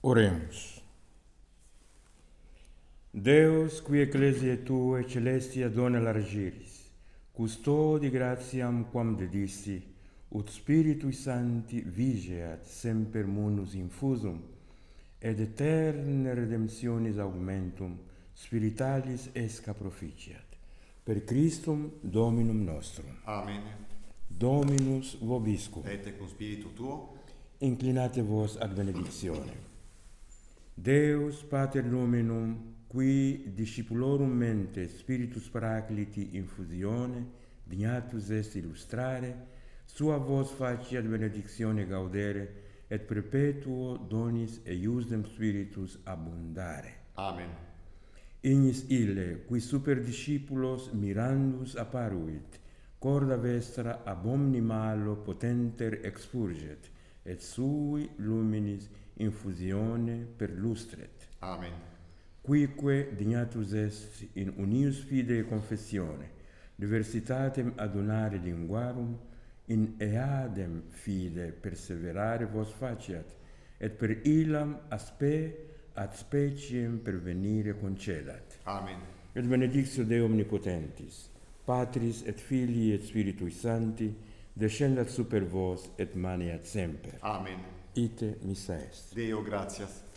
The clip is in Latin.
Oremus. Deus, qui ecclesiae Tue celestia dona largiris, custodi gratiam quam dedisti, ut Spiritui Sancti vigeat semper munus infusum, et eterne redemptionis augmentum spiritualis esca proficiat. Per Christum Dominum nostrum. Amen. Dominus vobiscum. Et cum spiritu tuo. Inclinate vos ad benedictionem. Deus Pater Nominum, qui discipulorum mente Spiritus Paracliti infusione, dignatus est illustrare, sua vos faciat benedictione gaudere, et perpetuo donis eiusdem Spiritus abundare. Amen. Ignis ille, qui super discipulos mirandus apparuit, corda vestra ab omni malo potenter expurget, et sui luminis infusione perlustret. Amen. Quique dignatus est in unius fidei confessione, diversitatem adunare linguarum, in eadem fide perseverare vos faciat, et per illam aspe ad speciem pervenire concedat. Amen. Et benedictio Dei omnipotentis, Patris et Filii et Spiritui Sancti, descendat super vos et maneat semper. Amen. Ite missa est. Deo gratias.